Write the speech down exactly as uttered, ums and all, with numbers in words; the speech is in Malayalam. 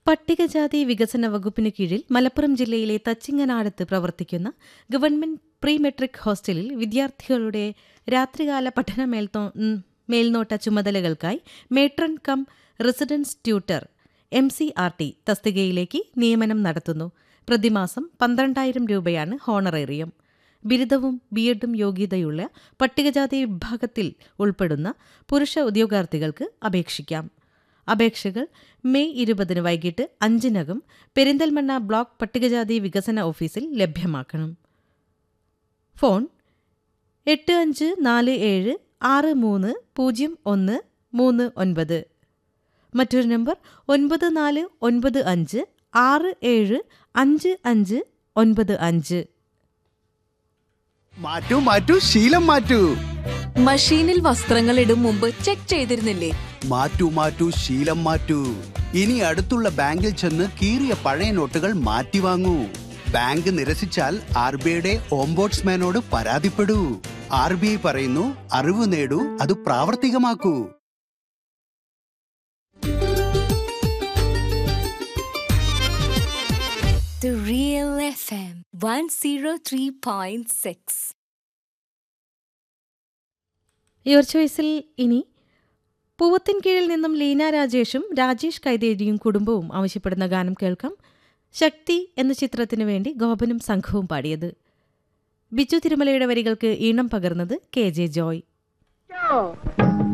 പട്ടികജാതി വികസന വകുപ്പിന് കീഴിൽ മലപ്പുറം ജില്ലയിലെ തച്ചിങ്ങനാടത്ത് പ്രവർത്തിക്കുന്ന ഗവൺമെന്റ് പ്രീ മെട്രിക് ഹോസ്റ്റലിൽ വിദ്യാർത്ഥികളുടെ രാത്രികാല പഠന മേൽത്തോ മേൽനോട്ട ചുമതലകൾക്കായി matron come residence tutor M C R T തസ്തികയിലേക്ക് നിയമനം നടത്തുന്നു. പ്രതിമാസം പന്ത്രണ്ടായിരം രൂപയാണ് ഹോണറേറിയം. ബിരുദവും ബി എഡും യോഗ്യതയുള്ള പട്ടികജാതി വിഭാഗത്തിൽ ഉൾപ്പെടുന്ന പുരുഷ ഉദ്യോഗാർത്ഥികൾക്ക് അപേക്ഷിക്കാം. അപേക്ഷകൾ മെയ് ഇരുപതിന് വൈകിട്ട് അഞ്ചിനകം പെരിന്തൽമണ്ണ ബ്ലോക്ക് പട്ടികജാതി വികസന ഓഫീസിൽ ലഭ്യമാക്കണം. ഫോൺ എട്ട് അഞ്ച് നാല് ഏഴ് ആറ് മൂന്ന് പൂജ്യം ഒന്ന് മൂന്ന് ഒൻപത്. മറ്റൊരു നമ്പർ ഒൻപത് നാല് ഒൻപത് അഞ്ച് ആറ് ഏഴ് അഞ്ച് അഞ്ച് ഒൻപത് അഞ്ച്. മാറ്റൂ മാറ്റൂ ശീലം മാറ്റൂ. മഷീനിൽ വസ്ത്രങ്ങൾ ഇടും മുമ്പ് ചെക്ക് ചെയ്തിരുന്നില്ലേ? മാറ്റൂ മാറ്റൂ ശീലം മാറ്റൂ. ഇനി അടുത്തുള്ള ബാങ്കിൽ ചെന്ന് കീറിയ പഴയ നോട്ടുകൾ മാറ്റി വാങ്ങൂ. ബാങ്ക് നിരസിച്ചാൽ ആർ ബി ഐയുടെ ഓംബോഡ്സ്മാനോട് പരാതിപ്പെടൂ. ആർ ബി ഐ പറയുന്നു, അറിവ് നേടൂ, അത് പ്രാവർത്തികമാക്കൂ. The Real F M one oh three point six. Your ചോയ്സിൽ ഇനി പൂവത്തിൻ കീഴിൽ നിന്നും ലീന രാജേഷും രാജേഷ് കൈതേരിയും കുടുംബവും ആവശ്യപ്പെടുന്ന ഗാനം കേൾക്കാം. ശക്തി എന്ന ചിത്രത്തിനു വേണ്ടി ഗോപനും സംഘവും പാടിയത്. ബിജു തിരുമലയുടെ വരികൾക്ക് ഈണം പകർന്നത് കെ ജെ ജോയ്.